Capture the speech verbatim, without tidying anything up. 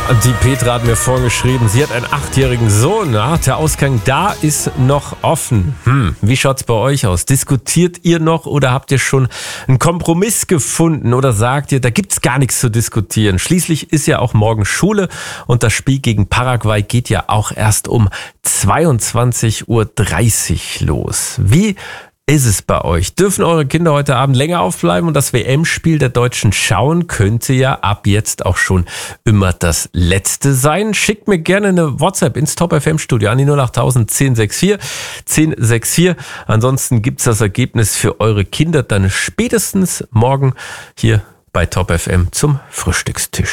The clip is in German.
Die Petra hat mir vorgeschrieben, sie hat einen achtjährigen Sohn. Ja, der Ausgang da ist noch offen. Hm, wie schaut's bei euch aus? Diskutiert ihr noch oder habt ihr schon einen Kompromiss gefunden? Oder sagt ihr, da gibt's gar nichts zu diskutieren? Schließlich ist ja auch morgen Schule und das Spiel gegen Paraguay geht ja auch erst um zweiundzwanzig Uhr dreißig los. Wie ist es bei euch? Dürfen eure Kinder heute Abend länger aufbleiben und das W M-Spiel der Deutschen schauen? Könnte ja ab jetzt auch schon immer das letzte sein. Schickt mir gerne eine WhatsApp ins Top F M-Studio an die null acht null null eins null sechs vier eins null sechs vier. Ansonsten gibt's das Ergebnis für eure Kinder dann spätestens morgen hier bei Top F M zum Frühstückstisch.